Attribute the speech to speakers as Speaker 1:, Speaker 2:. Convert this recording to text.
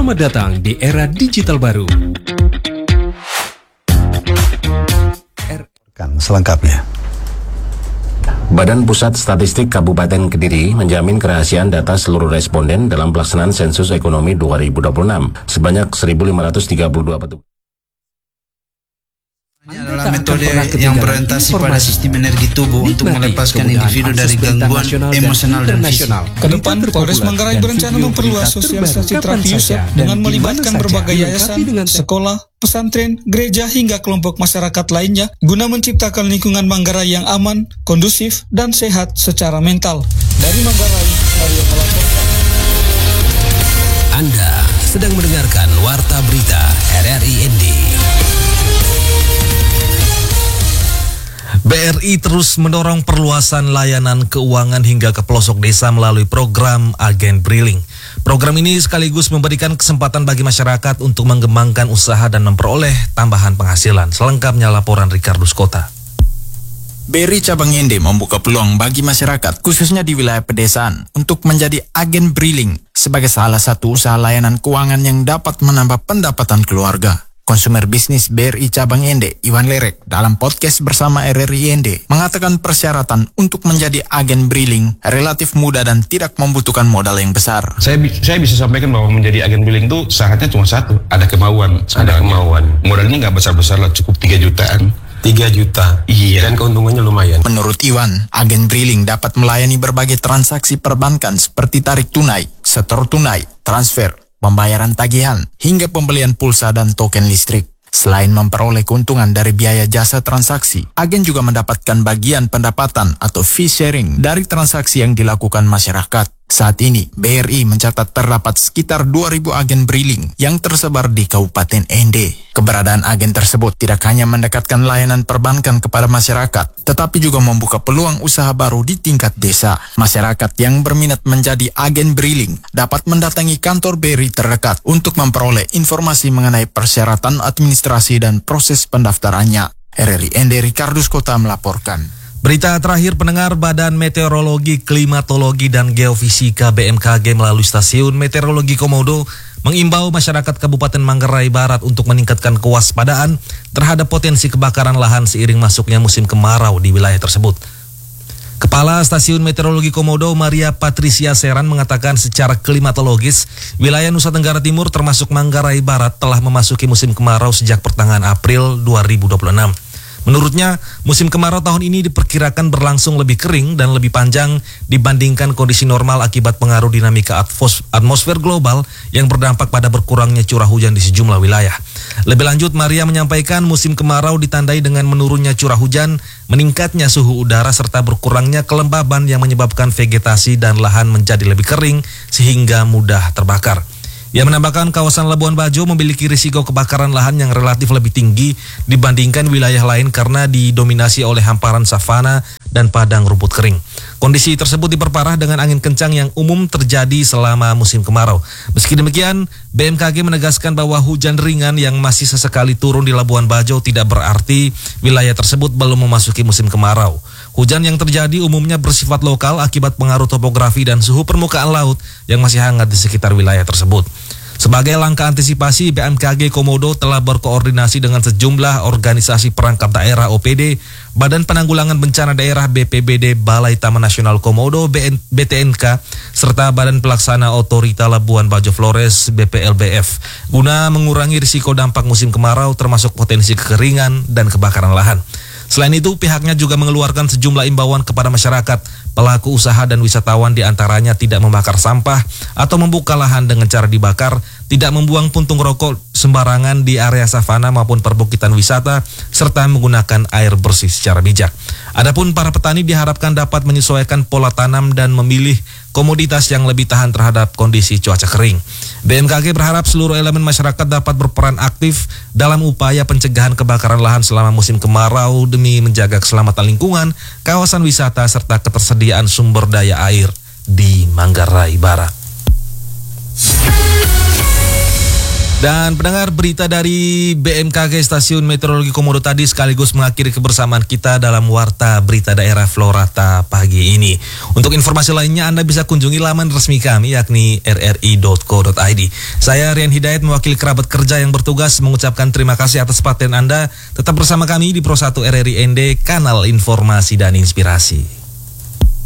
Speaker 1: Selamat datang di era digital baru.
Speaker 2: Selengkapnya.
Speaker 3: Badan Pusat Statistik Kabupaten Kediri menjamin kerahasiaan data seluruh responden dalam pelaksanaan sensus ekonomi 2026 sebanyak 1.532 petugas.
Speaker 4: Adalah metode yang berorientasi pada sistem energi tubuh untuk melepaskan individu dari gangguan emosional dan fisik.
Speaker 5: Kedepan, Polres Manggarai berencana memperluas sosialisasi terapi Yusuf dengan melibatkan berbagai yayasan, sekolah, pesantren, gereja hingga kelompok masyarakat lainnya guna menciptakan lingkungan Manggarai yang aman, kondusif, dan sehat secara mental. Dari Manggarai, Mario melaporkan.
Speaker 6: Anda sedang mendengarkan Warta Berita RRIND. BRI terus mendorong perluasan layanan keuangan hingga ke pelosok desa melalui program Agen Briling. Program ini sekaligus memberikan kesempatan bagi masyarakat untuk mengembangkan usaha dan memperoleh tambahan penghasilan. Selengkapnya laporan Ricardo Skota.
Speaker 7: BRI Cabang Ende membuka peluang bagi masyarakat, khususnya di wilayah pedesaan, untuk menjadi agen Briling sebagai salah satu usaha layanan keuangan yang dapat menambah pendapatan keluarga. Konsumer bisnis BRI Cabang Ende, Iwan Lerek, dalam podcast bersama RRI Ende, mengatakan persyaratan untuk menjadi agen Briling relatif mudah dan tidak membutuhkan modal yang besar.
Speaker 8: Saya bisa sampaikan bahwa menjadi agen Briling itu syaratnya cuma satu, ada kemauan.
Speaker 3: Ada kemauan.
Speaker 8: Modalnya nggak besar-besar lah, cukup 3 jutaan.
Speaker 3: 3 juta.
Speaker 8: Iya.
Speaker 3: Dan keuntungannya lumayan.
Speaker 7: Menurut Iwan, agen Briling dapat melayani berbagai transaksi perbankan seperti tarik tunai, setor tunai, transfer, pembayaran tagihan, hingga pembelian pulsa dan token listrik. Selain memperoleh keuntungan dari biaya jasa transaksi, agen juga mendapatkan bagian pendapatan atau fee sharing dari transaksi yang dilakukan masyarakat. Saat ini, BRI mencatat terdapat sekitar 2.000 agen Briling yang tersebar di Kabupaten Ende. Keberadaan agen tersebut tidak hanya mendekatkan layanan perbankan kepada masyarakat, tetapi juga membuka peluang usaha baru di tingkat desa. Masyarakat yang berminat menjadi agen Briling dapat mendatangi kantor BRI terdekat untuk memperoleh informasi mengenai persyaratan administrasi dan proses pendaftarannya. RRI Ende Ricardo Skota melaporkan.
Speaker 6: Berita terakhir, pendengar, Badan Meteorologi, Klimatologi, dan Geofisika BMKG melalui Stasiun Meteorologi Komodo mengimbau masyarakat Kabupaten Manggarai Barat untuk meningkatkan kewaspadaan terhadap potensi kebakaran lahan seiring masuknya musim kemarau di wilayah tersebut. Kepala Stasiun Meteorologi Komodo, Maria Patricia Seran, mengatakan secara klimatologis, wilayah Nusa Tenggara Timur termasuk Manggarai Barat telah memasuki musim kemarau sejak pertengahan April 2026. Menurutnya, musim kemarau tahun ini diperkirakan berlangsung lebih kering dan lebih panjang dibandingkan kondisi normal akibat pengaruh dinamika atmosfer global yang berdampak pada berkurangnya curah hujan di sejumlah wilayah. Lebih lanjut, Maria menyampaikan musim kemarau ditandai dengan menurunnya curah hujan, meningkatnya suhu udara, serta berkurangnya kelembaban yang menyebabkan vegetasi dan lahan menjadi lebih kering sehingga mudah terbakar. Ia menambahkan kawasan Labuan Bajo memiliki risiko kebakaran lahan yang relatif lebih tinggi dibandingkan wilayah lain karena didominasi oleh hamparan savana dan padang rumput kering. Kondisi tersebut diperparah dengan angin kencang yang umum terjadi selama musim kemarau. Meski demikian, BMKG menegaskan bahwa hujan ringan yang masih sesekali turun di Labuan Bajo tidak berarti wilayah tersebut belum memasuki musim kemarau. Hujan yang terjadi umumnya bersifat lokal akibat pengaruh topografi dan suhu permukaan laut yang masih hangat di sekitar wilayah tersebut. Sebagai langkah antisipasi, BMKG Komodo telah berkoordinasi dengan sejumlah organisasi perangkat daerah OPD, Badan Penanggulangan Bencana Daerah BPBD, Balai Taman Nasional Komodo BTNK, serta Badan Pelaksana Otorita Labuan Bajo Flores BPLBF, guna mengurangi risiko dampak musim kemarau termasuk potensi kekeringan dan kebakaran lahan. Selain itu, pihaknya juga mengeluarkan sejumlah imbauan kepada masyarakat, pelaku usaha dan wisatawan, diantaranya tidak membakar sampah atau membuka lahan dengan cara dibakar, tidak membuang puntung rokok sembarangan di area savana maupun perbukitan wisata, serta menggunakan air bersih secara bijak. Adapun para petani diharapkan dapat menyesuaikan pola tanam dan memilih komoditas yang lebih tahan terhadap kondisi cuaca kering. BMKG berharap seluruh elemen masyarakat dapat berperan aktif dalam upaya pencegahan kebakaran lahan selama musim kemarau demi menjaga keselamatan lingkungan, kawasan wisata, serta ketersediaan sumber daya air di Manggarai Barat. Dan pendengar, berita dari BMKG Stasiun Meteorologi Komodo tadi sekaligus mengakhiri kebersamaan kita dalam Warta Berita Daerah Florata pagi ini. Untuk informasi lainnya Anda bisa kunjungi laman resmi kami yakni rri.co.id. Saya Rian Hidayat mewakili kerabat kerja yang bertugas mengucapkan terima kasih atas perhatian Anda. Tetap bersama kami di Pro 1 RRI ND, kanal informasi dan inspirasi.